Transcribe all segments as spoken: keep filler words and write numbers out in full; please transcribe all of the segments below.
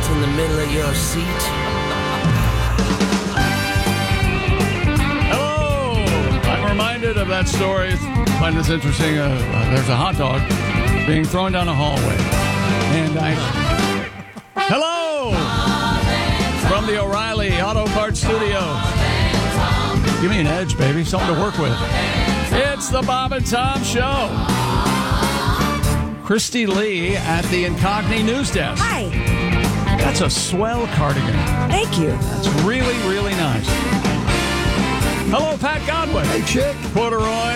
in the middle of your seat. Hello! I'm reminded of that story. I find this interesting. Uh, uh, there's a hot dog being thrown down a hallway. And I... Hello! From the O'Reilly Auto Parts Studio. Give me an edge, baby. Something to work with. It's the Bob and Tom Show. Christy Lee at the Incogni News Desk. Hi. That's a swell cardigan. Thank you. That's really, really nice. Hello, Pat Godwin. Hey, chick. Corduroy.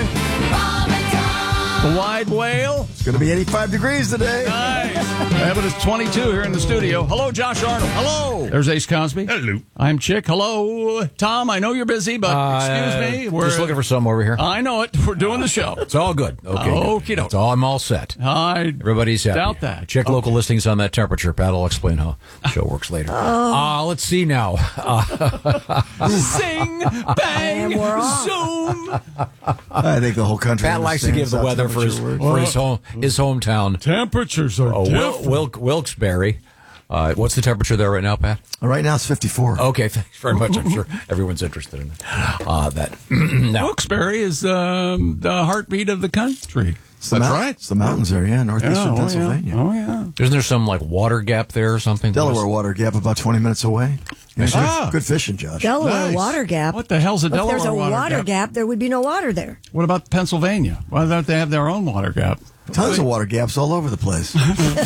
The Wide Whale. It's going to be eighty-five degrees today. Nice. Yeah, but it's twenty-two here in the studio. Hello, Josh Arnold. Hello. There's Ace Cosby. Hello. I'm Chick. Hello, Tom. I know you're busy, but Uh, excuse me. We're just looking for something over here. I know it. We're doing the show. It's all good. Okay. Okie doke. It's all, I'm all set. I Everybody's happy. doubt that. Check Okay. local listings on that temperature. Pat will explain how the show works later. Uh, let's see now. Uh, Sing, bang, And we're off. zoom. I think the whole country Pat likes to give the weather for his for his home his hometown. Temperatures are Oh, Wil- different. Wilk, Wilkes-Barre. Uh, what's the temperature there right now, Pat? Right now it's fifty-four. Okay, thanks very much. I'm sure everyone's interested in it. Uh, that now, Wilkes-Barre is um, the heartbeat of the country. It's the That's mou- right. It's the mountains there, yeah, northeastern oh, Pennsylvania. Yeah. Oh, yeah. isn't there some like water gap there or something? Delaware Water Gap about twenty minutes away. Yeah, good, Ah. good fishing, Josh. Delaware Nice. Water Gap. What the hell's a If Delaware there's a water, water gap? gap, there would be no water there. What about Pennsylvania? Why don't they have their own water gap? Tons of water gaps all over the place.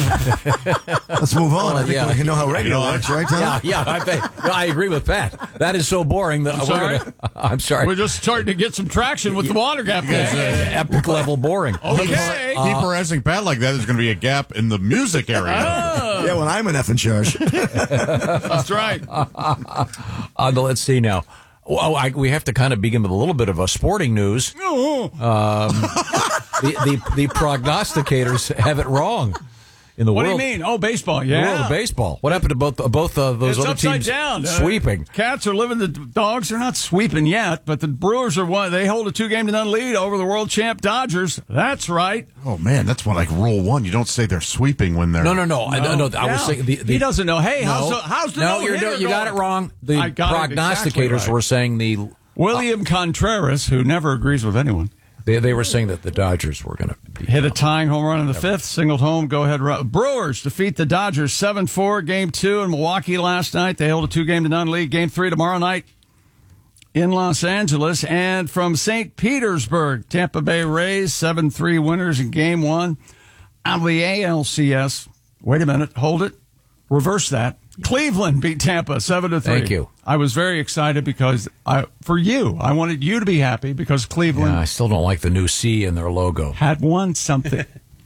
Let's move on. I think yeah. we know how regular works, right, Tom? Yeah, yeah, I, think, yeah, I agree with Pat. That is so boring that I'm we're sorry? gonna. I'm sorry. We're just starting to get some traction with the water gap. Thing. Epic level boring. Okay. Keep harassing Pat like that. There's going to be a gap in the music area. Yeah, when I'm an F in charge. That's right. Uh, let's see now. Well, I, we have to kind of begin with a little bit of a sporting news. Um, the, the the prognosticators have it wrong in the What world. do you mean? Oh, baseball. The Yeah. world of baseball. What happened to both both uh, those It's other upside teams down. Uh, sweeping? Cats are living. The dogs are not sweeping yet, but the Brewers are one. They hold a two-game to none lead over the world champ Dodgers. That's right. Oh, man, that's when, like, rule one. You don't say they're sweeping when they're... No, no, no. I, no, no I was Yeah. saying the, the, he doesn't know. Hey, no, how's the, how's the no, no you're, hitter you got it going? wrong. The I got it prognosticators exactly right. were saying the William Contreras, who never agrees with anyone, they, they were saying that the Dodgers were going to hit a tying home run in the fifth, singled home, go-ahead run. Brewers defeat the Dodgers seven four, game two in Milwaukee last night. They hold a two-game to none lead. Game three tomorrow night in Los Angeles. And from Saint Petersburg, Tampa Bay Rays, seven three winners in game one. Out of the A L C S, wait a minute, hold it, reverse that. Cleveland beat Tampa seven to three. Thank you. I was very excited because I, for you, I wanted you to be happy because Cleveland Yeah, I still don't like the new C in their logo. had won something.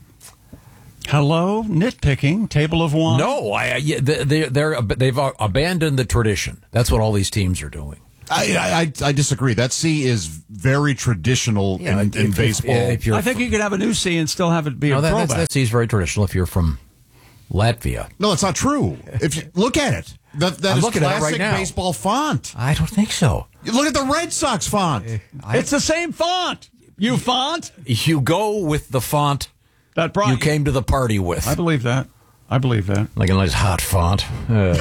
Hello, nitpicking, table of one. No, I, yeah, they, they're they've abandoned the tradition. That's what all these teams are doing. I, I I disagree. That C is very traditional Yeah, in, if- in if- baseball. if you're I think you could have a new C and still have it be No, a that, throwback. that's, that C's very traditional if you're from Latvia. no, that's not true. If you look at it, that that I'm is looking at it right classic now. baseball font. I don't think so. You look at the Red Sox font. It's the same font. You font You go with the font that brought you came to the party with. I believe that. I believe that. Like a nice hot font. Uh.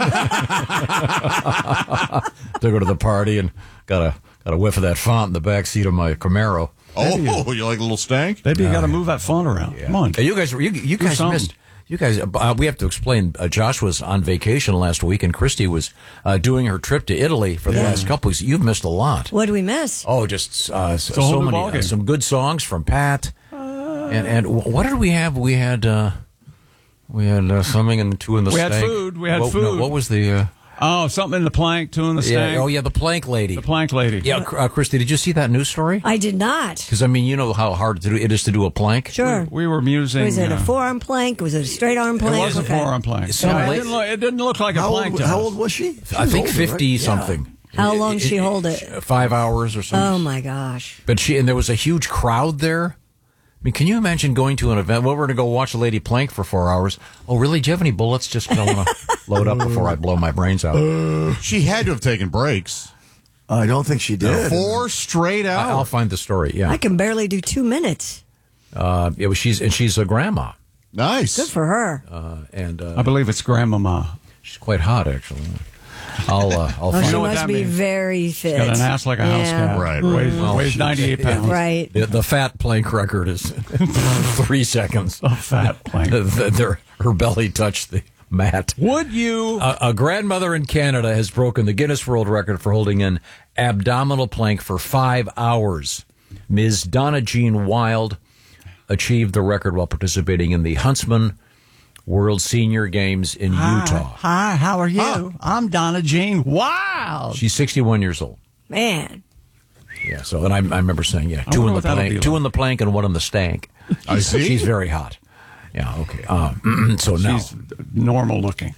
to go to the party and got a got a whiff of that font in the back seat of my Camaro. Oh, you like a little stank? Maybe you got to move that font around. Come on. Hey, you guys, you, you guys something. missed. You guys, uh, we have to explain. Uh, Josh was on vacation last week, and Christy was uh, doing her trip to Italy for the last couple weeks. You've missed a lot. What do we miss? Oh, just uh, so, a whole so new many, ballgame. uh, some good songs from Pat. and and wh- what did we have? We had uh, we had uh, something and two in the We had stank. food. We had what, no, food. what was the? Uh, Oh, something in the plank, two in the yeah, stank. oh yeah, the plank lady. The plank lady. Yeah, uh, Christy, did you see that news story? I did not. Because I mean, you know how hard to do, it is to do a plank. Sure. We were musing. Was it a uh, forearm plank? Was it a straight arm It plank? was a Okay. forearm plank. Some Yeah, it, late- didn't look, it didn't look like a How plank old, to how us. old was she? She I was think older, fifty right? something. How long she hold it? Five hours or something. Oh my gosh. But she and there was a huge crowd there. I mean, can you imagine going to an event? Well, we're going to go watch a lady plank for four hours. Oh, really? Do you have any bullets? Just I want to load up before I blow my brains out. She had to have taken breaks. I don't think she did. Four straight I- I'll hours. find the story. I Yeah, can barely do two minutes. uh, yeah. Well, she's and she's a grandma, Nice. Good for her. uh, and uh, I believe it's grandmama. She's quite hot, actually. I'll uh, I'll Oh, find she know what must that be means. very fit. Got an ass like a house Yeah. cat. Right, Weighs, right. Well, weighs she- ninety-eight pounds. Right. The, the fat plank record is three seconds. A fat plank. The- the- their- her belly touched the mat. Would you? A, a grandmother in Canada has broken the Guinness World Record for holding an abdominal plank for five hours. Miz Donna Jean Wild achieved the record while participating in the Huntsman World Senior Games in Utah. Hi, how are you? I'm Donna Jean. Wow. She's sixty-one years old. Man. Yeah, so and I, I remember saying, yeah, two wonder in the what that'll be plank, two like. in the plank, and one in the stank. I see. She's very hot. Yeah, okay. Um, so now She's normal looking.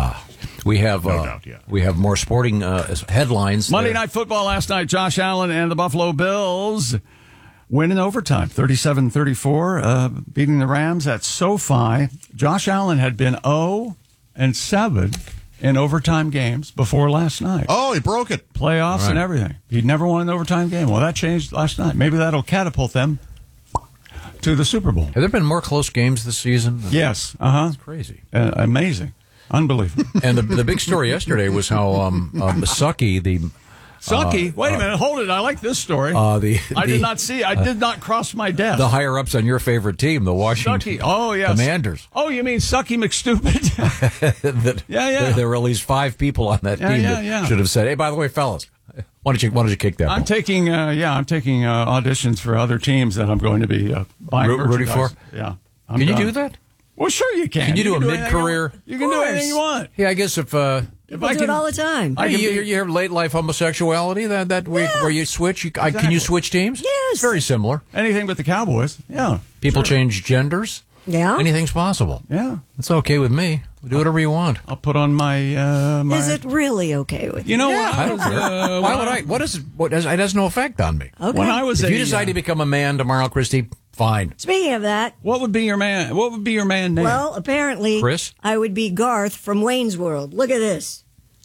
we have No uh, doubt, yeah. we have more sporting uh, headlines. Monday there. Night Football last night. Josh Allen and the Buffalo Bills win in overtime, thirty-seven thirty-four, uh, beating the Rams at SoFi. Josh Allen had been oh and seven in overtime games before last night. Oh, he broke it. Playoffs Right. and everything. He'd never won an overtime game. Well, that changed last night. Maybe that'll catapult them to the Super Bowl. Have there been more close games this season? Yes. Uh-huh. Crazy. Uh, amazing. Unbelievable. And the the big story yesterday was how um, um, Sucky, the Sucky. Wait a minute. Hold it. I like this story. uh, the I the, did not see. I did not cross my desk. the higher ups on your favorite team, the Washington Sucky. Oh, yes. Commanders. Oh, you mean Sucky McStupid? that, Yeah, yeah. There, there were at least five people on that Yeah, team yeah, that yeah. should have said, "Hey, by the way, fellas, why don't you why don't you kick that I'm ball?" taking. Uh, yeah, I'm taking uh, auditions for other teams that I'm going to be uh, buying Ro- rooting merchandise. for? Yeah. I'm Can you done. do that? Well, sure you can. Can you do a anything mid-career- You, you can do anything you want. Yeah, I guess if uh, If People I do can, it all the time. I you, can you, be- you have late life homosexuality that that where, where you switch. You, I, can you switch teams? Yes. It's very similar. anything but the Cowboys. Yeah. People change genders. Yeah? Anything's possible. Yeah. It's okay with me. Do whatever you want. I'll put on my. Uh, my Is it really okay with you? You know Yeah, what? I don't care. Uh, Why when would I? What is it? What does it has no effect on me. Okay. When I was If a, you decide uh, to become a man tomorrow, Christy, fine. Speaking of that, what would be your man? What would be your man name? well, apparently, Chris? I would be Garth from Wayne's World. Look at this.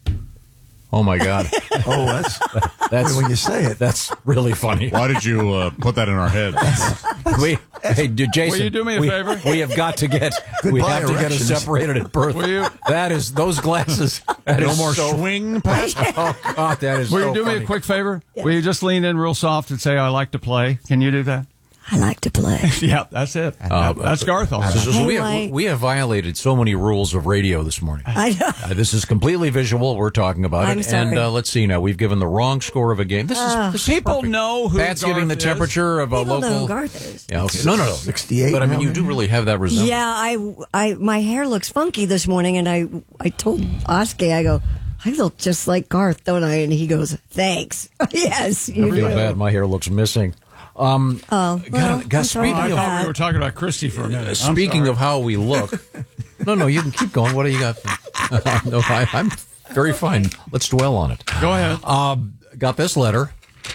Oh my God, Oh, that's that's when you say it. that's really funny. Why did you uh, put that in our heads? We, hey, dude, Jason, Will you do me a we, favor? We have got to get. we Goodbye, have to get us erections. separated at birth. Will you? That is those glasses. That No is more so, swing pass? Oh God, that is. Will so you do funny. me a quick favor? Will you just lean in real soft and say, I like to play? Can you do that? I like to play. Yeah, that's it. Uh, that's Garth. All right. So- so Hey, we, Mike. have, we have violated so many rules of radio this morning. I know. Uh, this is completely visual. We're talking about I'm it, sorry. and uh, let's see now. We've given the wrong score of a game. This is, this is People perfect. know who Pat's Garth giving the is. temperature of a People know local. who Garth is. Yeah, okay. No, no, no. sixty-eight But I mean, now, you do maybe? really have that resemblance. Yeah, I, I, my hair looks funky this morning, and I, I told Oski, I go, I look just like Garth, don't I? And he goes, thanks. Yes, you I do. feel bad. My hair looks missing. Um, Oh, God, well, God, I'm sorry speaking I of- about thought we that. were talking about Christy for a minute. I'm Speaking sorry. of how we look, no, no, you can keep going. What do you got? no, I, I'm very fine. Let's dwell on it. Go ahead. Um, got this letter,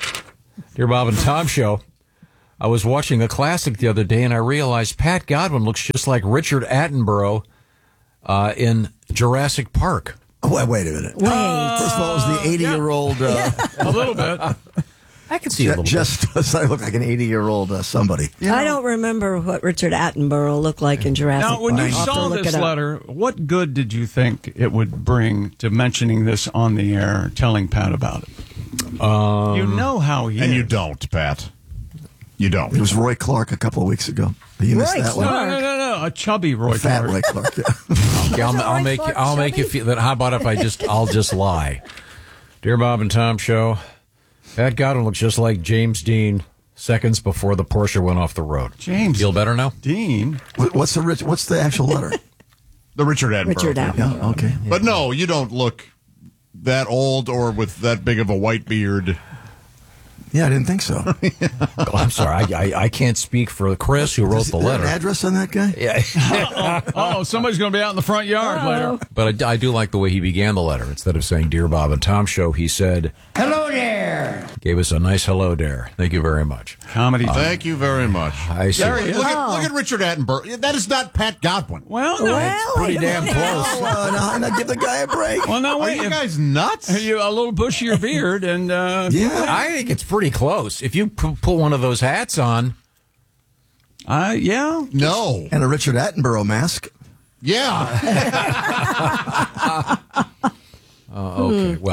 dear Bob and Tom Show. I was watching a classic the other day, and I realized Pat Godwin looks just like Richard Attenborough uh, in Jurassic Park. Oh, wait, wait a minute. Wait. First of all, it was the eighty-year-old. Uh, a little bit. I can see a ju- little just does I look like an eighty-year-old uh, somebody? I don't remember what Richard Attenborough looked like in Jurassic Now, when you Park. I'll have to saw look this it up. letter, what good did you think it would bring to mentioning this on the air, telling Pat about it? Um, you know how he And is. you don't, Pat. You It don't. was Roy Clark a couple of weeks ago. You missed Roy that No, one. Clark. no, no, no, a chubby Roy Fat Clark. Roy Clark. Yeah. Okay, I'll, I'll Roy make you, Clark I'll make you chubby? feel that. How about if I just I'll just lie, dear Bob and Tom Show. Pat Godwin looks just like James Dean seconds before the Porsche went off the road. James Feel better now? Dean. What- What's the rich, What's the actual letter? The Richard Attenborough. Richard Attenborough. Yeah. Okay. But no, you don't look that old or with that big of a white beard. Yeah, I didn't think so. Oh, I'm sorry, I, I I can't speak for Chris who wrote Is the there letter. an address on that guy? Yeah, Oh, somebody's going to be out in the front yard later. but I, I do like the way he began the letter. Instead of saying "Dear Bob and Tom Show," he said, Hello there. gave us a nice hello there. Thank you very much. Comedy. Thank you very much. I see. There he is. Look at, Oh. look at Richard Attenborough. That is not Pat Godwin. Well, no. Well, Pretty wait a damn minute. close. Oh, uh, no, no, give the guy a break. Well, no, Are wait. you if- guys nuts? you a little bushier beard and uh, Yeah. I think it's pretty close. If you p- put one of those hats on, I yeah. No. And a Richard Attenborough mask. Yeah.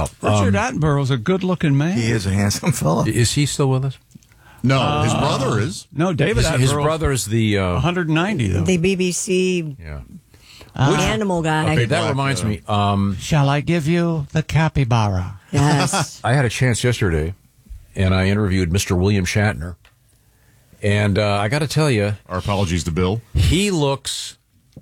Well, Richard um, Attenborough's a good-looking man. He is a handsome fella. is he still with us? No, his brother is. No, David His, Attenborough. his brother's the. Uh, one hundred ninety though. The B B C yeah. animal guy. big That black, reminds uh, me. Um, Shall I give you the capybara? Yes. I had a chance yesterday, and I interviewed Mister William Shatner, and uh, I got to tell you, Our apologies to Bill. he looks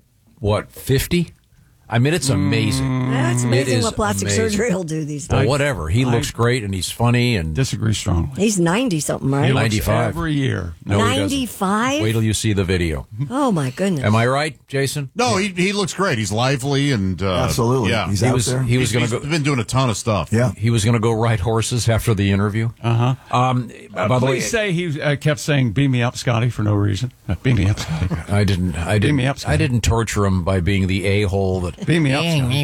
what fifty. I mean, it's amazing. That's amazing is what plastic amazing. surgery will do these But days. whatever, he I- looks great, and he's funny, and Disagree strongly. He's ninety something, He right? looks ninety-five. every year. no, he doesn't. ninety-five? Wait till you see the video. Oh my goodness. Am I right, Jason? No, he he looks great. He's lively and uh, Absolutely. Yeah, He's He out was there. he was He's- going to he's go. been doing a ton of stuff. Yeah. He was going to go ride horses after the interview. Uh huh. Um, Uh, by the way, please say he uh, kept saying "beam me up, Scotty" for no reason. Uh, beam me up, Scotty. I didn't. I didn't. me up, I Scotty. didn't torture him by being the a hole that. Beam me up, Scotty.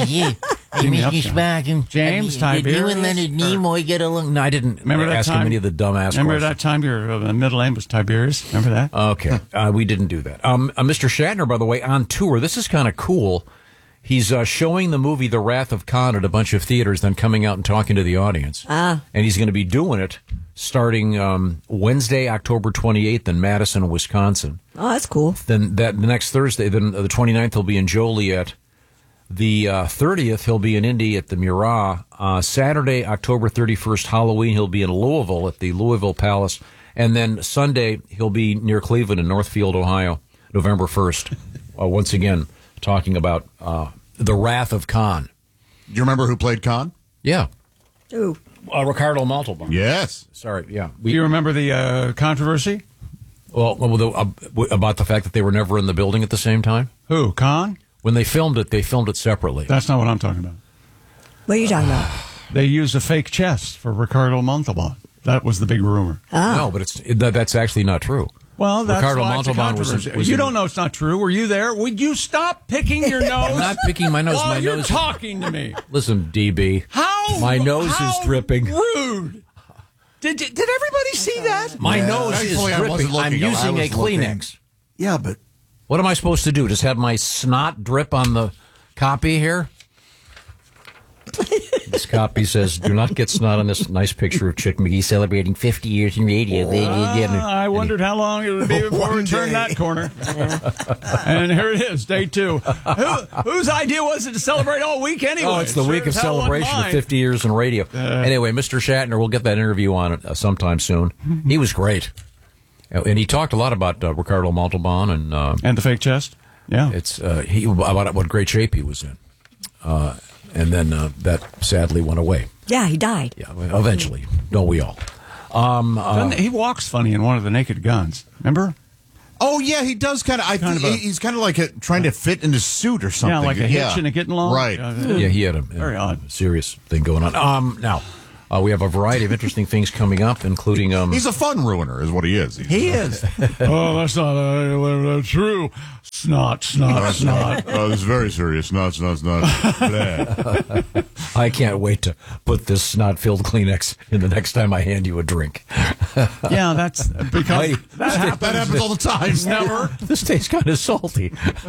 Hey, me up, Mister Scotty. Sparkin. James Did you and Tiberius, Leonard Nimoy get along? No, I didn't. Remember that ask time? him any of the dumbass Remember questions. that time your uh, middle name was Tiberius? Remember that? Okay, uh, we didn't do that. Um, uh, Mister Shatner, by the way, on tour. This is kind of cool. He's uh, showing the movie The Wrath of Khan at a bunch of theaters, then coming out and talking to the audience. Ah. And he's going to be doing it starting um, Wednesday, October twenty-eighth in Madison, Wisconsin. Oh, that's cool. Then that the next Thursday, then the twenty-ninth, he'll be in Joliet. The uh, thirtieth, he'll be in Indy at the Murat. Uh, Saturday, October thirty-first, Halloween, he'll be in Louisville at the Louisville Palace. And then Sunday, he'll be near Cleveland in Northfield, Ohio, November first. Uh, once again, talking about uh, the Wrath of Khan. Do you remember who played Khan? Yeah. Ooh. Uh, Ricardo Montalban. Yes. Sorry, yeah. Do you remember the uh, controversy? Well, well the, uh, about the fact that they were never in the building at the same time? Who? Khan? When they filmed it, they filmed it separately. That's not what I'm talking about. What are you talking about? They used a fake chest for Ricardo Montalban. That was the big rumor. No, but it's that, that's actually not true. Well, that's Ricardo why it's a Montalban was in- controversy. was You in- don't know it's not true. Were you there? Would you stop picking your nose? I'm not picking my nose. While My you're nose. talking to me. Listen, D B. How? My nose how is dripping. Rude. Did did everybody see that? My Yeah. nose is Thankfully, I wasn't dripping. I'm looking. I using a was looking. Kleenex. Yeah, but What am I supposed to do? Just have my snot drip on the copy here? This copy says, "Do not get snot on this nice picture of Chick McGee celebrating fifty years in radio." Ah, I wondered how long it would be before we One turned day. that corner. And here it is, day two. Who, whose idea was it to celebrate all week anyway? Oh, it's the Sure week of as hell wasn't celebration of mine. fifty years in radio. Anyway, Mister Shatner, we'll get that interview on it uh, sometime soon. He was great. Uh, And he talked a lot about uh, Ricardo Montalban, and uh, And the fake chest? Yeah. it's uh, he about what great shape he was in. Uh, and then uh, that sadly went away. Yeah, he died. Yeah, eventually. Don't we all? Um, uh, Doesn't- he walks funny in one of the Naked Guns. Remember? Oh yeah, he does kind of. I Kind think of a- he's kind of like a, trying to fit in a suit or something. Yeah, like a hitch and a getting along. Right. Uh, yeah, he had a, Very a odd. serious thing going on. Um, now, uh, we have a variety of interesting things coming up, including um, He's a fun ruiner, is what he is. He's- he is. Oh, that's not uh, true. Snot, snot, snot. Oh, this is very serious. No, it's not. It's not. Blah. I can't wait to put this snot-filled Kleenex in the next time I hand you a drink. Yeah, that's because Hey, that happens. That happens all the time. Never. This tastes kind of salty.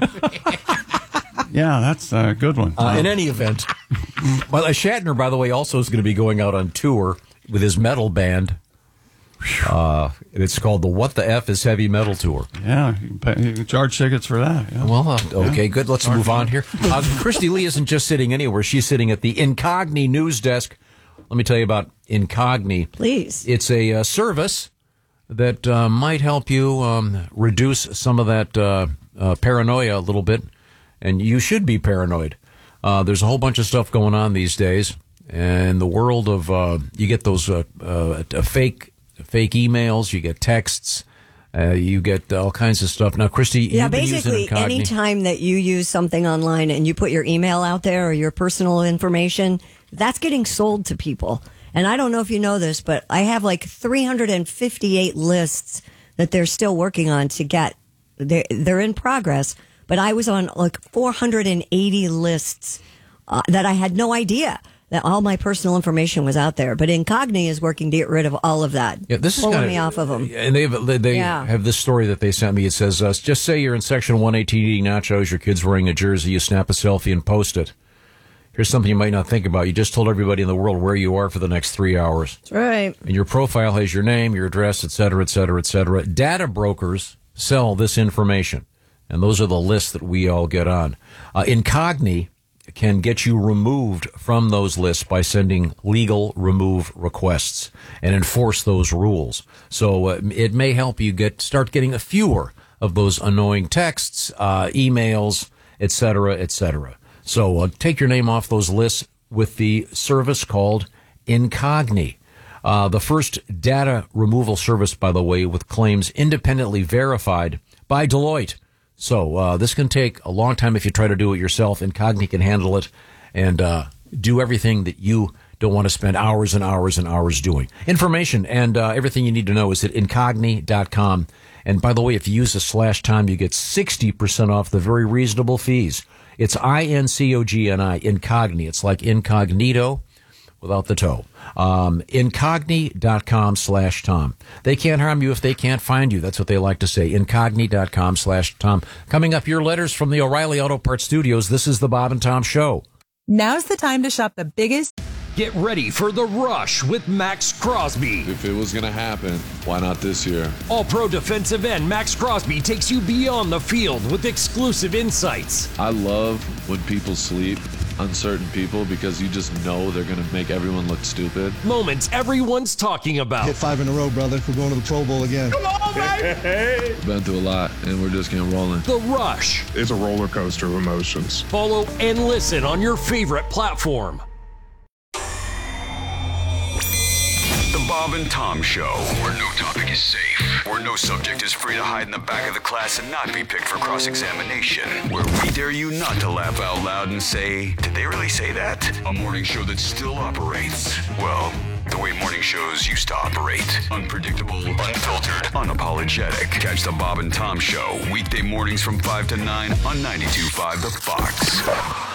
Yeah, that's a good one. Uh, in any event, well, uh, Shatner, by the way, also is going to be going out on tour with his metal band. Uh, and it's called the What the F is Heavy Metal Tour. yeah, you can, pay, you can charge tickets for that. Yeah. Well, uh, okay, good. Let's move on here. Uh, Christy Lee isn't just sitting anywhere. She's sitting at the Incogni news desk. Let me tell you about Incogni. Please. It's a uh, service that uh, might help you um, reduce some of that uh, uh, paranoia a little bit, and you should be paranoid. Uh, there's a whole bunch of stuff going on these days, and the world of uh, you get those uh, uh, fake fake emails, you get texts, uh, you get all kinds of stuff. Now, Christy, Yeah, you've been using basically, Incogni. anytime that you use something online and you put your email out there or your personal information, that's getting sold to people. And I don't know if you know this, but I have like three hundred fifty-eight lists that they're still working on to get. They're, they're in progress, but I was on like four hundred eighty lists uh, that I had no idea that all my personal information was out there. But Incogni is working to get rid of all of that. Yeah, this is pulling kinda, me off of them. And they have, they Yeah. have this story that they sent me. It says, uh, just say you're in section one eighteen eating nachos, your kid's wearing a jersey, you snap a selfie and post it. Here's something you might not think about. You just told everybody in the world where you are for the next three hours. That's right. And your profile has your name, your address, et cetera, et cetera, et cetera. Data brokers sell this information, and those are the lists that we all get on. Uh, Incogni can get you removed from those lists by sending legal remove requests and enforce those rules. So uh, it may help you get start getting a fewer of those annoying texts, uh, emails, et cetera, et cetera. So uh, take your name off those lists with the service called Incogni. Uh, the first data removal service, by the way, with claims independently verified by Deloitte. So uh, this can take a long time if you try to do it yourself. Incogni can handle it and uh, do everything that you don't want to spend hours and hours and hours doing. Information and uh, everything you need to know is at incogni dot com. And by the way, if you use a slash time, you get sixty percent off the very reasonable fees. It's I N C O G N I, Incogni. It's like incognito without the toe. Um, incogni dot com slash Tom. They can't harm you if they can't find you. That's what they like to say. incogni dot com slash Tom. Coming up, your letters from the O'Reilly Auto Parts Studios. This is the Bob and Tom Show. Now's the time to shop the biggest. Get ready for The Rush with Max Crosby. If it was going to happen, why not this year? All-pro defensive end Max Crosby takes you beyond the field with exclusive insights. I love when people sleep on certain people because you just know they're going to make everyone look stupid. Moments everyone's talking about. Hit five in a row, brother. We're going to the Pro Bowl again. Come on, baby! Been through a lot, and we're just getting rolling. The Rush. It's a roller coaster of emotions. Follow and listen on your favorite platform. The Bob and Tom Show, where no topic is safe, where no subject is free to hide in the back of the class and not be picked for cross-examination, where we dare you not to laugh out loud and say, did they really say that? A morning show that still operates, well, the way morning shows used to operate. Unpredictable, unfiltered, unapologetic. Catch the Bob and Tom Show, weekday mornings from five to nine on ninety-two point five The Fox.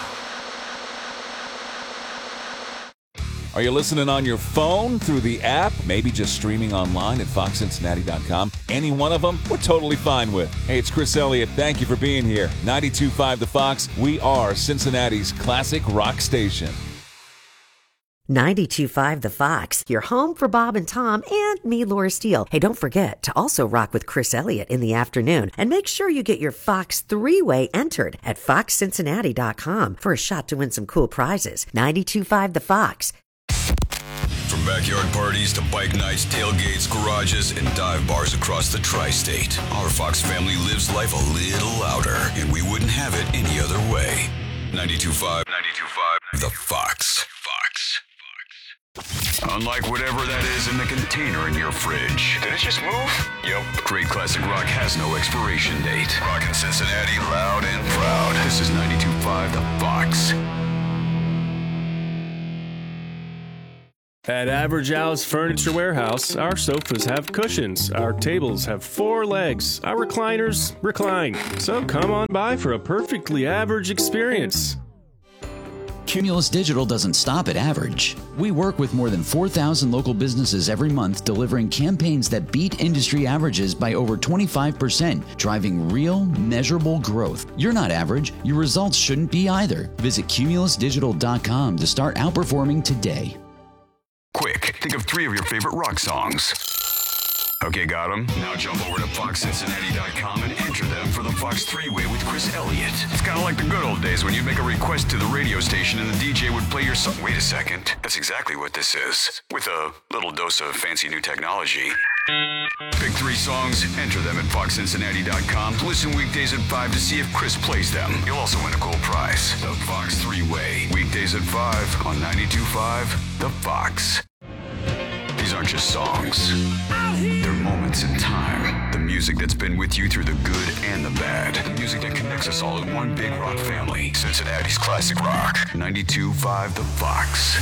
Are you listening on your phone, through the app, maybe just streaming online at fox cincinnati dot com? Any one of them, we're totally fine with. Hey, it's Chris Elliott. Thank you for being here. ninety-two point five The Fox. We are Cincinnati's classic rock station. ninety-two point five The Fox, your home for Bob and Tom and me, Laura Steele. Hey, don't forget to also rock with Chris Elliott in the afternoon. And make sure you get your Fox three-way entered at fox cincinnati dot com for a shot to win some cool prizes. ninety-two point five The Fox. From backyard parties to bike nights, tailgates, garages, and dive bars across the tri-state, our Fox family lives life a little louder, and we wouldn't have it any other way. ninety-two point five, ninety-two point five, The Fox. Fox. Fox. Unlike whatever that is in the container in your fridge. Did it just move? Yep. Great classic rock has no expiration date. Rockin' Cincinnati loud and proud. This is ninety-two point five The Fox. At Average Al's Furniture Warehouse, our sofas have cushions, our tables have four legs, our recliners recline. So come on by for a perfectly average experience. Cumulus Digital doesn't stop at average. We work with more than four thousand local businesses every month, delivering campaigns that beat industry averages by over twenty-five percent, driving real, measurable growth. You're not average. Your results shouldn't be either. Visit cumulus digital dot com to start outperforming today. Quick, think of three of your favorite rock songs. Okay, got them? Now jump over to fox cincinnati dot com and enter them for the Fox three-way with Chris Elliott. It's kind of like the good old days when you'd make a request to the radio station and the D J would play your song. Wait a second. That's exactly what this is. With a little dose of fancy new technology. Pick three songs, enter them at fox cincinnati dot com. Listen weekdays at five to see if Chris plays them. You'll also win a cool prize. The Fox three-way. Weekdays at five on ninety-two point five The Fox. These aren't just songs. They're moments in time. The music that's been with you through the good and the bad. The music that connects us all in one big rock family. Cincinnati's classic rock. ninety-two point five The Fox.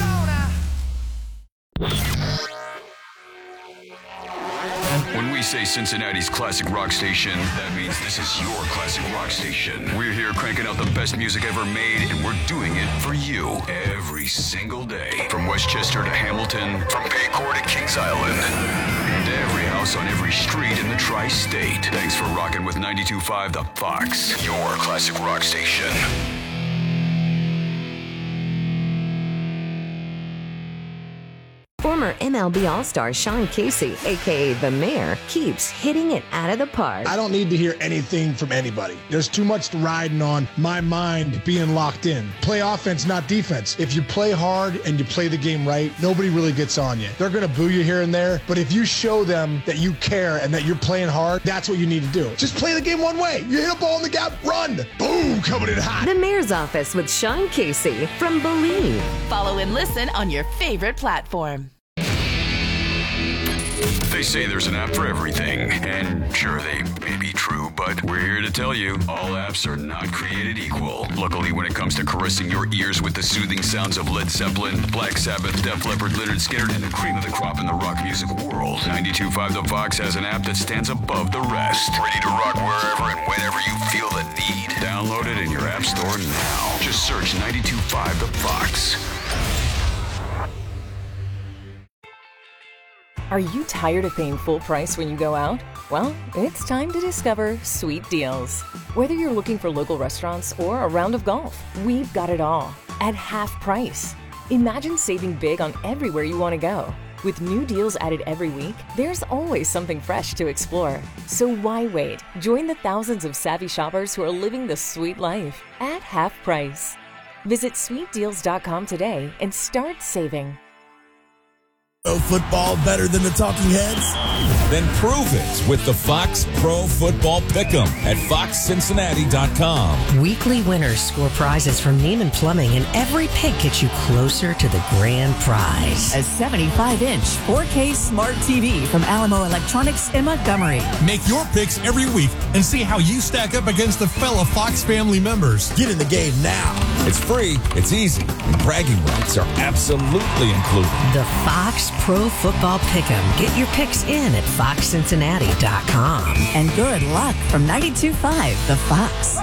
When we say Cincinnati's classic rock station, that means this is your classic rock station. We're here cranking out the best music ever made, and we're doing it for you every single day. From Westchester to Hamilton, from Paycor to Kings Island, and every house on every street in the tri-state. Thanks for rocking with ninety-two point five The Fox, your classic rock station. Former M L B All-Star Sean Casey, a k a. The Mayor, keeps hitting it out of the park. I don't need to hear anything from anybody. There's too much riding on my mind being locked in. Play offense, not defense. If you play hard and you play the game right, nobody really gets on you. They're going to boo you here and there, but if you show them that you care and that you're playing hard, that's what you need to do. Just play the game one way. You hit a ball in the gap, run. Boom, coming in hot. The Mayor's Office with Sean Casey from Believe. Follow and listen on your favorite platform. They say there's an app for everything, and sure, they may be true, but we're here to tell you all apps are not created equal. Luckily, when it comes to caressing your ears with the soothing sounds of Led Zeppelin, Black Sabbath, Def Leppard, Lynyrd Skynyrd, and the cream of the crop in the rock music world, ninety-two point five The Fox has an app that stands above the rest. Ready to rock wherever and whenever you feel the need. Download it in your app store now. Just search ninety-two point five The Fox. Are you tired of paying full price when you go out? Well, it's time to discover Sweet Deals. Whether you're looking for local restaurants or a round of golf, we've got it all at half price. Imagine saving big on everywhere you want to go. With new deals added every week, there's always something fresh to explore. So why wait? Join the thousands of savvy shoppers who are living the sweet life at half price. Visit sweet deals dot com today and start saving. Oh, football better than the talking heads? Then prove it with the Fox Pro Football Pick'em at fox cincinnati dot com. Weekly winners score prizes from Neiman Plumbing, and every pick gets you closer to the grand prize. A seventy-five inch four K smart T V from Alamo Electronics in Montgomery. Make your picks every week and see how you stack up against the fellow Fox family members. Get in the game now. It's free, it's easy, and bragging rights are absolutely included. The Fox Pro Football Pick'em. Get your picks in at fox cincinnati dot com. And good luck from ninety-two point five The Fox.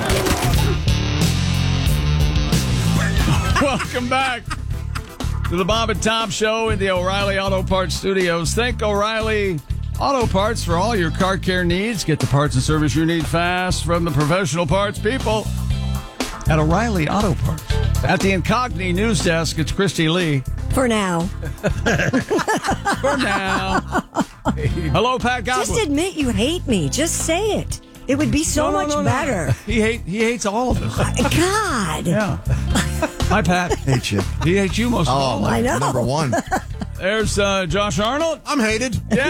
Welcome back to the Bob and Tom Show in the O'Reilly Auto Parts Studios. Thank O'Reilly Auto Parts for all your car care needs. Get the parts and service you need fast from the professional parts people at O'Reilly Auto Parts. At the Incogni News Desk, it's Christy Lee. For now. For now. Hello, Pat Godwin. Just admit you hate me. Just say it. It would be so no, no, much no, no. better. He hate he hates all of us. God. Yeah. Hi, Pat. Hate you. He hates you most of Oh, all. I know. number one. There's uh, Josh Arnold. I'm hated. Yeah,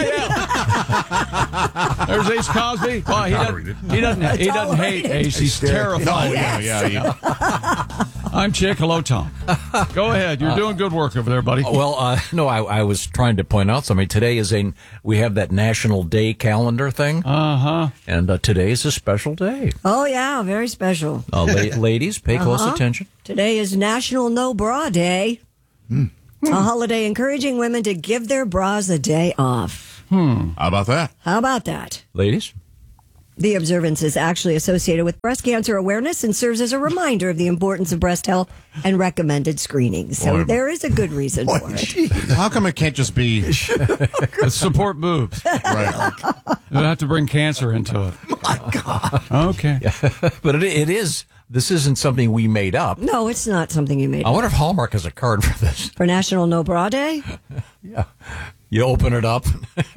yeah. There's Ace Cosby. Well, he doesn't. He doesn't. He doesn't hate Ace. He's terrified. Oh, yeah, yeah, yeah. I'm Chick. Hello, Tom. Go ahead. You're doing good work over there, buddy. Well, uh, no, I, I was trying to point out something. Today is a we have that National Day calendar thing. Uh huh. And uh, today is a special day. Oh, yeah. Very special. Uh, la- ladies, pay close Uh-huh. attention. Today is National No Bra Day. Hmm. A holiday encouraging women to give their bras a day off. Hmm. How about that? How about that? Ladies? The observance is actually associated with breast cancer awareness and serves as a reminder of the importance of breast health and recommended screenings. So Boy. there is a good reason Boy, for it. geez. How come it can't just be support boobs? Right. You have to bring cancer into it. My God. Okay. But it, it is, this isn't something we made up. No, it's not something you made I up. wonder if Hallmark has a card for this. For National No Bra Day? Yeah. You open it up.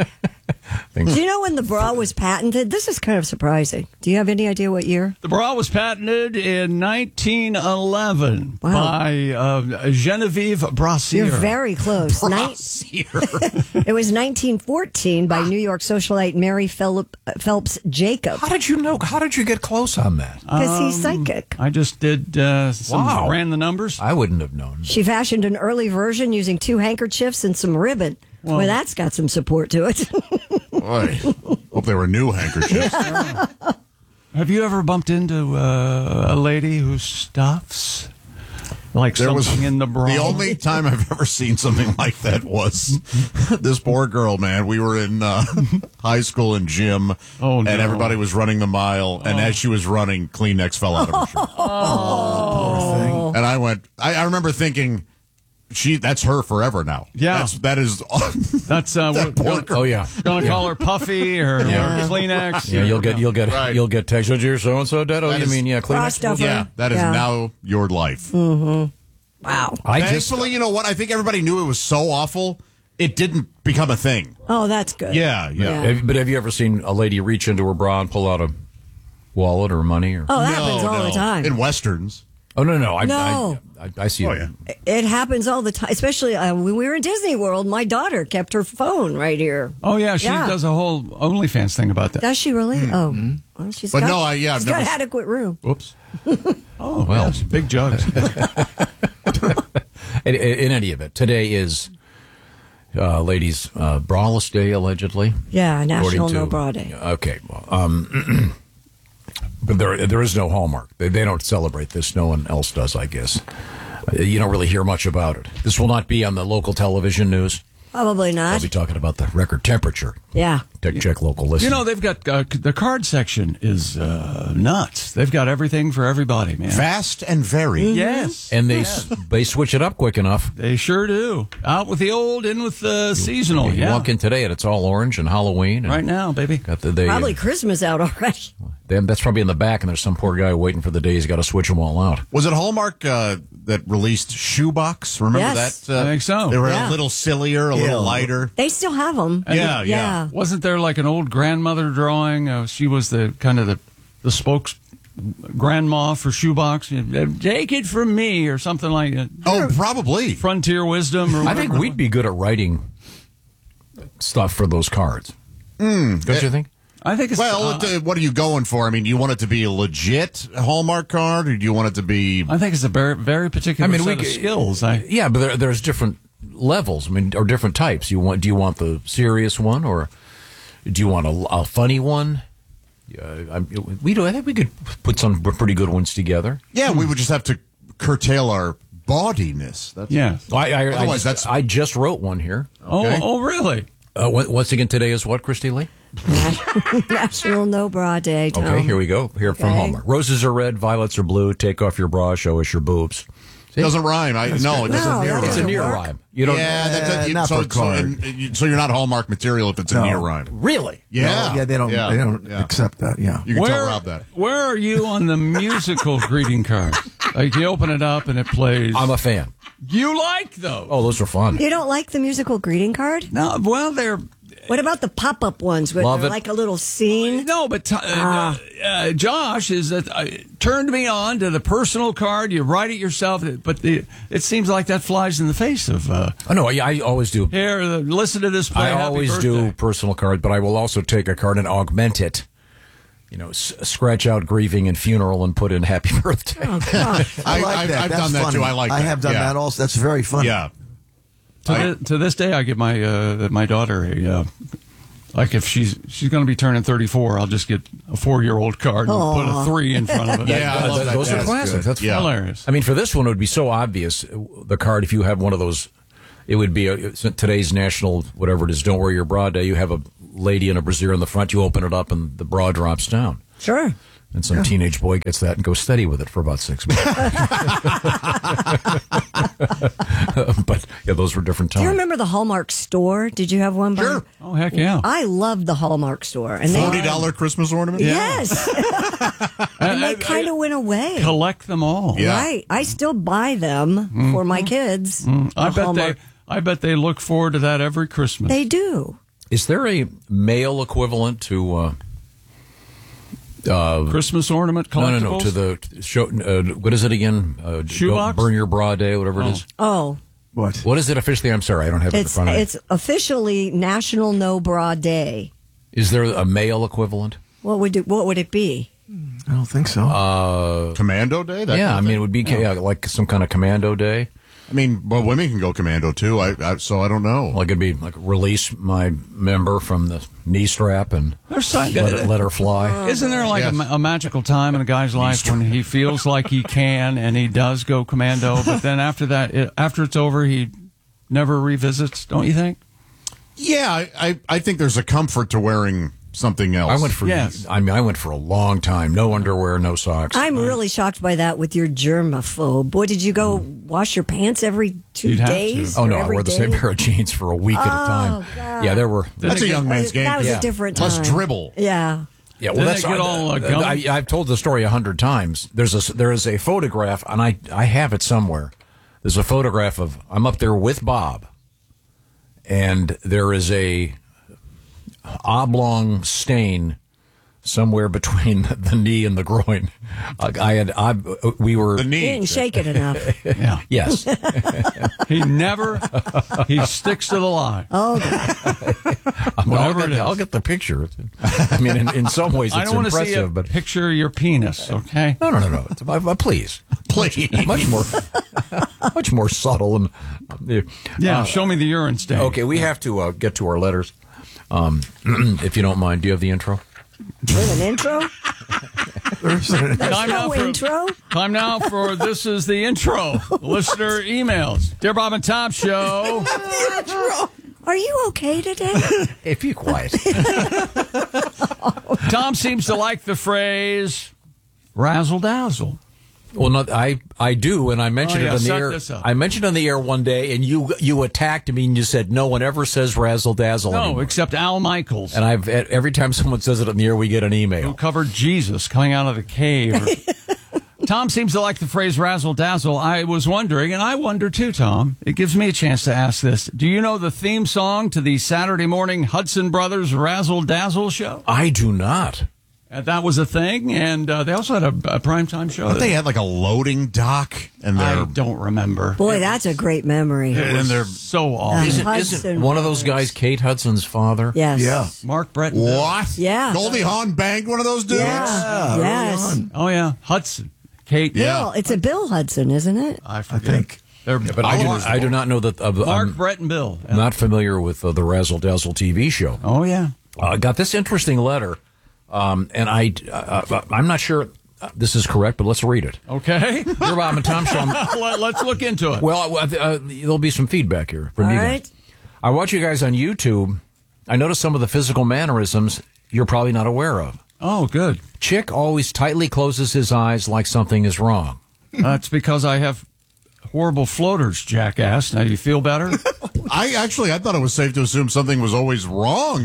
Do you know when the bra was patented? This is kind of surprising. Do you have any idea what year? The bra was patented in nineteen eleven Wow. by uh, Genevieve Brassier. You're very close. Nin- it was nineteen fourteen by New York socialite Mary Phillip, Phelps Jacob. How did you know? How did you get close on that? Because he's Um, psychic. I just did uh, some, Wow. ran the numbers. I wouldn't have known. She fashioned an early version using two handkerchiefs and some ribbon. Well, well that's got some support to it. Boy, hope they were new handkerchiefs. Have you ever bumped into uh, a lady who stuffs like There was something in the bra? The only time I've ever seen something like that was this poor girl, man. We were in uh, high school in gym, Oh, no. and everybody was running the mile, and as she was running, Kleenex fell out of her shirt. Oh. And I went, I, I remember thinking, she that's her forever now. Yeah. That's, that is, That's uh, that we're poor gonna, girl. Oh yeah. gonna call her Puffy or, Yeah. or Kleenex. Yeah, you'll get you'll get Right. you'll get text. You're so and so dead. Oh, That you is- mean yeah, Bra Kleenex? stuffer. Yeah, that is Yeah. now your life. Mm-hmm. Wow. I just Thankfully, you know what? I think everybody knew it was so awful, it didn't become a thing. Oh, that's good. Yeah, yeah. Have- but have you ever seen a lady reach into her bra and pull out a wallet or money? Or Oh, that happens all the time. In westerns. Oh no, no, I, No. I, I, I see. Oh, it. yeah. It happens all the time, especially uh, when we were in Disney World. My daughter kept her phone right here. Oh, yeah, she does a whole OnlyFans thing about that. Does she really? Oh, well, she's But got, no, I- yeah, I've she's never got s- adequate room. Whoops. Oh, well, yes, big jugs. in, in any event, today is uh, Ladies' uh, Braless Day, allegedly. Yeah, National According No to- Bra Day. Okay, well, um, but there there is no Hallmark. They, they don't celebrate this. No one else does, I guess. Uh, You don't really hear much about it. This will not be on the local television news. Probably They'll not. be talking about the record temperature. Yeah. Check, check local list. You know, they've got uh, the card section is uh, nuts. They've got everything for everybody, man. Fast and very. Mm-hmm. Yes. and they s they switch it up quick enough. They sure do. Out with the old, in with the seasonal. You Yeah. walk in today and it's all orange and Halloween. And Right now, baby. Got the, they, Probably Christmas out already. they- that's probably in the back, and there's some poor guy waiting for the day he's got to switch them all out. Was it Hallmark uh, that released Shoebox? Remember Yes. that? Uh, I think so. They were Yeah. a little sillier, a Yeah. little lighter. They still have them. Yeah, yeah. Wasn't there like an old grandmother drawing? Uh, she was the kind of the the spokes grandma for Shoebox. Take it from me, or something like that. Oh, probably. Frontier wisdom. Or I think whatever. we'd be good at writing stuff for those cards. Mm, Don't you think? I think it's Well, uh, it, uh, what are you going for? I mean, do you want it to be a legit Hallmark card, or do you want it to be? I think it's a very, very particular I mean, set we of c- skills. I, Yeah, but there, there's different levels. I mean, or different types. You want? Do you want the serious one, or do you want a, a funny one? Yeah, I'm, we do. I think we could put some pretty good ones together. Yeah, we would just have to curtail our bawdiness. That's yeah. I, I, I, Otherwise, just, that's- I just wrote one here. Okay. Oh, oh, really? Uh, what- once again, today is what, Christy Lee? National No Bra Day. Tom. Okay, here we go. Here from Okay. Hallmark. Roses are red, violets are blue. Take off your bra, show us your boobs. See? doesn't rhyme. I no, it doesn't. No, near that rhyme. It's a doesn't near work. rhyme. You don't. Yeah, that, that, Uh, not so, for so, card. and, you- so you're not Hallmark material if it's a No. near rhyme. Really? Yeah, No, yeah, they don't. Yeah. They don't Yeah. accept that. Yeah. You can Where, tell Rob that. where are you on the musical greeting card? Like you open it up and it plays. I'm a fan. You like those? Oh, those are fun. You don't like the musical greeting card? No, well, they're What about the pop-up ones where Love they're it. like a little scene? no, but t- uh, Ah. uh, Josh is that uh, turned me on to the personal card. You write it yourself, but the, it seems like that flies in the face of. Uh, Oh no, I, I always do. here, uh, listen to this. Play I Happy always do Birthday. personal card, but I will also take a card and augment it. You know, s- scratch out grieving and funeral and put in happy birthday. Oh, God. I, I- like I've- that. I've That's done that funny. too. I like I that. have done Yeah. that also. That's very funny. Yeah. To, I- thi- to this day, I give my uh, my daughter a. Uh, like if she's she's going to be turning thirty-four, I'll just get a four-year-old card and Aw. put a three in front of it. Yeah, I love that. Those are That's classics. good. That's Yeah. hilarious. I mean, for this one, it would be so obvious. The card, if you have one of those, it would be a, it's today's national, whatever it is, Don't Wear Your Bra Day. You have a lady in a brassiere in the front. You open it up, and the bra drops down. Sure. And some teenage boy gets that and goes steady with it for about six months. But yeah, those were different Do you times. remember the Hallmark store? Did you have one? By- Sure. Oh heck yeah! I loved the Hallmark store. And they, Forty dollar Christmas ornament. Yes. and they kind of went away. Collect them all. Yeah. Right. I still buy them for my kids. Mm, I The bet Hallmark. they. I bet they look forward to that every Christmas. They do. Is there a male equivalent to uh, uh, Christmas ornament no, collectibles. no, no, to the show? Uh, what is it again? Uh, Shoebox? Don't Burn Your Bra Day, whatever it is. Oh, What? What is it officially? I'm sorry, I don't have it in it's front of me. it's officially National No Bra Day. Is there a male equivalent? What would it, what would it be? I don't think so. Uh, Commando Day. That yeah, kind I of mean, thing? it would be yeah, like some kind of commando day. I mean, well, women can go commando too. I, I so I don't know. Like it'd be like release my member from the knee strap and There's some- let, it, let her fly. Isn't there like Yes. a, ma- a magical time in a guy's life when he feels like he can and he does go commando, but then after that, it, after it's over, he never revisits? Don't you think? Yeah, I, I, I think there's a comfort to wearing something else. I went for Yes. I mean, I went for a long time. No underwear, no socks. I'm really shocked by that with your germaphobe. Boy, did you go wash your pants every two You'd have to. days? Oh or no, I every wore the day? same pair of jeans for a week at a time. Oh, God. Yeah, there were. That's a young man's game. That was Yeah. a different time. Less dribble. Yeah. Yeah, well, Didn't that's they get all, uh, gum? I, I've told the story a hundred times. There's a there is a photograph, and I I have it somewhere. There's a photograph of I'm up there with Bob, and there is a oblong stain somewhere between the knee and the groin. Uh, I had, I, we were. The knee. He didn't shake it enough. Yeah. Yes. He never, he sticks to the line. Oh, I'll, Whatever get, it is. I'll get the picture. I mean, in, in some ways, I it's don't want to see a impressive, but picture of your penis, okay? no, no, no, no. It's, uh, please, Please. much more, much more subtle. And uh, Yeah, uh, show me the urine stain. okay, we have to uh, get to our letters. Um, if you don't mind, do you have the intro? with an intro? There's Time no now for- intro? Time now for This Is the Intro. Listener emails. Dear Bob and Tom Show. Are you okay today? If you quiet. Tom seems to like the phrase razzle dazzle. Well, no, I I do, and I mentioned Oh, yeah, it on the set air. this up. I mentioned it on the air one day, and you you attacked me, and you said no one ever says razzle dazzle. No, anymore. except Al Michaels, And I've every time someone says it on the air, we get an who email. covered Jesus coming out of the cave. Tom seems to like the phrase razzle dazzle. I was wondering, and I wonder too, Tom. It gives me a chance to ask this. Do you know the theme song to the Saturday morning Hudson Brothers Razzle Dazzle show? I do not. And that was a thing, and uh, they also had a, a primetime show. But they had like a loading dock, and I they're don't remember. Boy, that's a great memory. and they're so Uh, awesome. Isn't, Hudson isn't one of those guys Kate Hudson's father? Yes. Yeah. Mark Brett. what? Yeah. Goldie Hawn banged one of those dudes. Yeah. early Yes. on. Oh yeah, Hudson. Kate. Bill. It's a Bill Hudson, isn't it? I I forget. think. They're But I do, I do not know that. Uh, Mark, I'm Brett, and Bill. not familiar with uh, the Razzle Dazzle T V show. Oh yeah. I uh, got this interesting letter, um, and I uh, I'm not sure this is correct, but let's read it. Okay. Dear Bob and Tom Show. Let, let's look into it. Well, uh, uh, there'll be some feedback here from All you right. guys. I watch you guys on YouTube. I noticed some of the physical mannerisms you're probably not aware of. Oh, good. Chick always tightly closes his eyes like something is wrong. That's because I have horrible floaters, jackass. Now you feel better? I actually, I thought it was safe to assume something was always wrong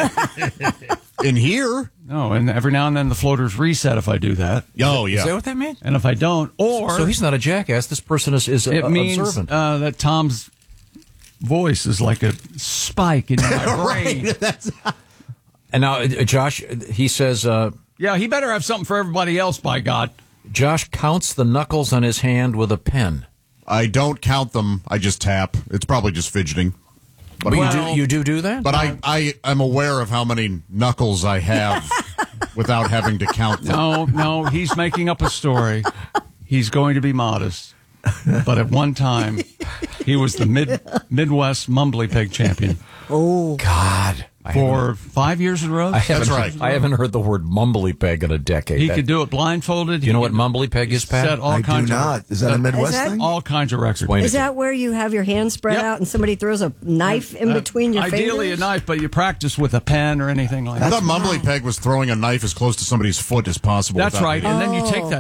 in here. No, and every now and then the floaters reset if I do that. Oh, yeah. Is that what that means? And if I don't, or So he's not a jackass. This person is, is it uh, means observant. uh, that Tom's voice is like a spike in my brain. And now, uh, Josh, he says, uh, Yeah, he better have something for everybody else, by God. Josh counts the knuckles on his hand with a pen. I don't count them. I just tap. It's probably just fidgeting. But, But I, you do you do do that? but I, I am aware of how many knuckles I have without having to count them. No, no, he's making up a story. He's going to be modest. But at one time, he was the mid Midwest Mumbly Pig champion. Oh, God. For five years in a row? I haven't, That's right. I haven't heard the word mumbly peg in a decade. He That- could do it blindfolded. Do you know He what could mumbly peg is, Pat? set all I do kinds not. Of, Is that a Midwest Is that- thing? all kinds of records. Explain it is to that where you have your hands spread Yep. out and somebody throws a knife in between your Ideally fingers? a knife, but you practice with a pen or anything like I that. thought Mumbly Peg was throwing a knife as close to somebody's foot as possible. That's without right. hitting. And then you take that